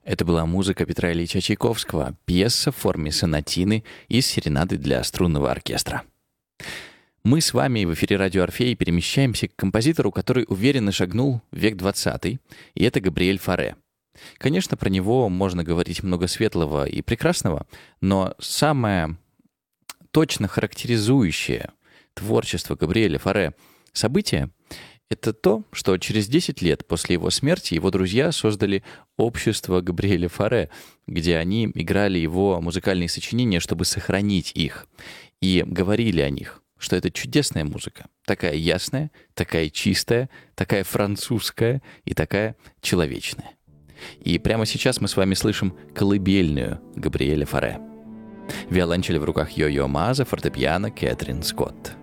Это была музыка Петра Ильича Чайковского, пьеса в форме сонатины из серенады для струнного оркестра. Мы с вами в эфире «Радио Орфей» перемещаемся к композитору, который уверенно шагнул в век XX, и это Габриэль Фаре. Конечно, про него можно говорить много светлого и прекрасного, но самое точно характеризующее творчество Габриэля Фаре событие — это то, что через 10 лет после его смерти его друзья создали общество Габриэля Фаре, где они играли его музыкальные сочинения, чтобы сохранить их, и говорили о них, что это чудесная музыка, такая ясная, такая чистая, такая французская и такая человечная. И прямо сейчас мы с вами слышим колыбельную Габриэля Фаре. Виолончель в руках Йо-Йо Маза, фортепиано Кэтрин Скотт.